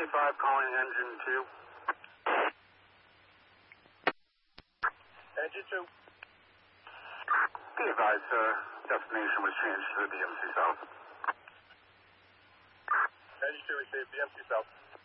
5 calling engine 2. Engine 2. Be advised, sir. Destination was changed to the BMC South. Engine 2 received BMC South.